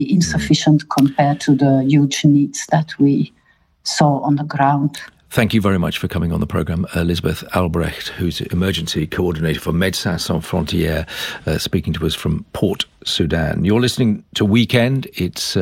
insufficient compared to the huge needs that we saw on the ground. Thank you very much for coming on the programme, Elisabeth Albrecht, who's Emergency Coordinator for Médecins Sans Frontières, speaking to us from Port Sudan. You're listening to Weekend. It's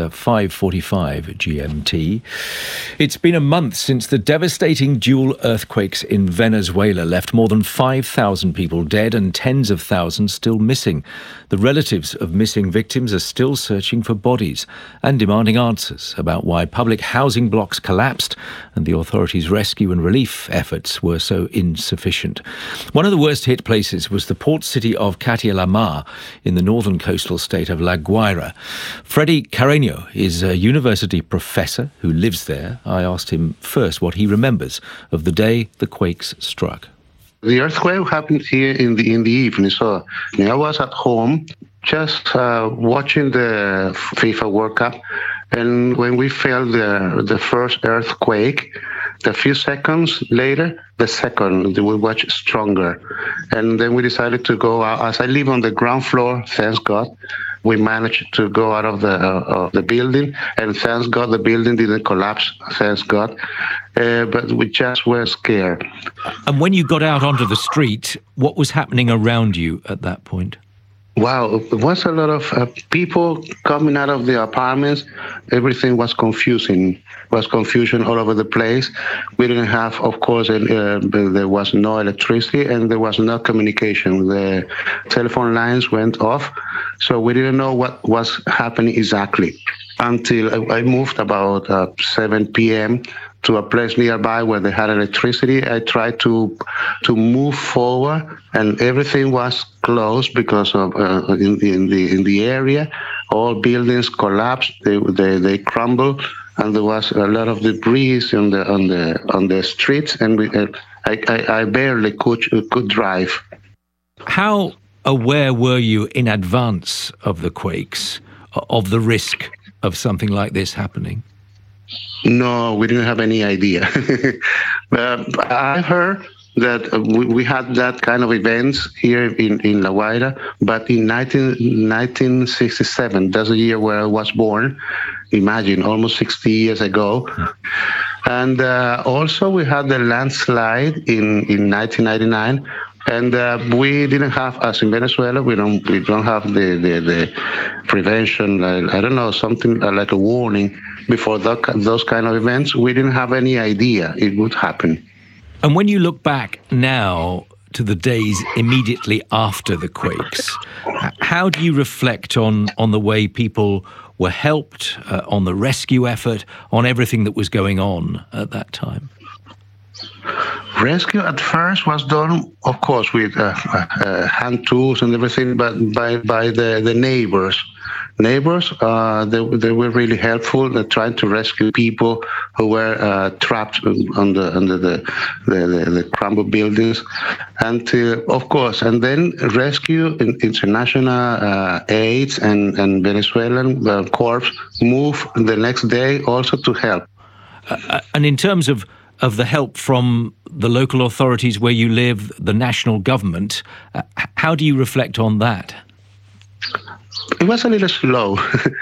5:45 GMT. It's been a month since the devastating dual earthquakes in Venezuela left more than 5,000 people dead and tens of thousands still missing. The relatives of missing victims are still searching for bodies and demanding answers about why public housing blocks collapsed and the authorities' rescue and relief efforts were so insufficient. One of the worst hit places was the port city of Catia la Mar in the northern coastal state of La Guaira. Freddy Carreño is a university professor who lives there. I asked him first what he remembers of the day the quakes struck. The earthquake happened here in the evening, so I was at home just watching the FIFA World Cup, and when we felt the first earthquake, a few seconds later, the second, we watched stronger. And then we decided to go out. As I live on the ground floor, thanks God, we managed to go out of the building. And thanks God, the building didn't collapse, thanks God. But we just were scared. And when you got out onto the street, what was happening around you at that point? Wow, it was a lot of people coming out of the apartments. Everything was confusing. Was confusion all over the place. We didn't have, of course, there was no electricity and there was no communication. The telephone lines went off, so we didn't know what was happening exactly until I moved about 7 p.m. to a place nearby where they had electricity. I tried to move forward, and everything was closed because of in the area, all buildings collapsed. They crumbled, and there was a lot of debris on the streets, and I barely could drive. How aware were you in advance of the quakes, of the risk of something like this happening? No, we didn't have any idea. I heard that we had that kind of events here in La Guaira, but in 1967, that's the year where I was born, imagine, almost 60 years ago. And also we had the landslide in 1999. And we didn't have, as in Venezuela, we don't have the prevention. I don't know, something like a warning before those kind of events. We didn't have any idea it would happen. And when you look back now to the days immediately after the quakes, how do you reflect on the way people were helped, on the rescue effort, on everything that was going on at that time? Rescue at first was done, of course, with hand tools and everything, but by the neighbors. They were really helpful. They tried to rescue people who were trapped under the crumbled buildings, and of course, and then rescue international aids and Venezuelan corps moved the next day also to help. And in terms of the help from the local authorities where you live, the national government, how do you reflect on that? It was a little slow.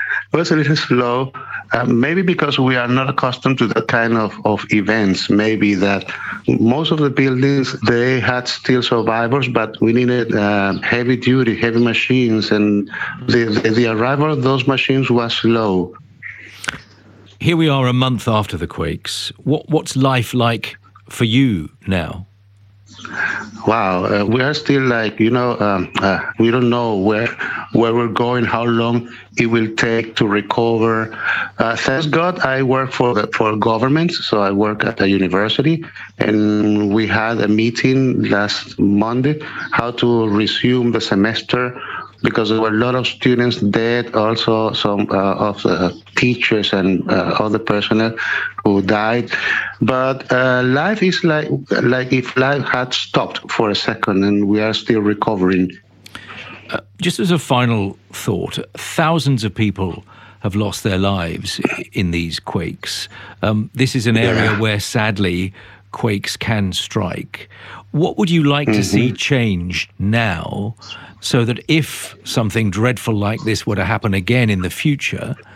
Maybe because we are not accustomed to that kind of events. Maybe that most of the buildings, they had still survivors, but we needed heavy machines, and the arrival of those machines was slow. Here we are a month after the quakes. What's life like for you now? Wow, we are still like, we don't know where we're going, how long it will take to recover. Thanks God, I work for government, so I work at a university, and we had a meeting last Monday how to resume the semester, because there were a lot of students dead, also some of the teachers and other personnel who died. But life is like if life had stopped for a second, and we are still recovering. Just as a final thought, thousands of people have lost their lives in these quakes. This is an area where, sadly, quakes can strike. What would you like to see change now so that if something dreadful like this were to happen again in the future,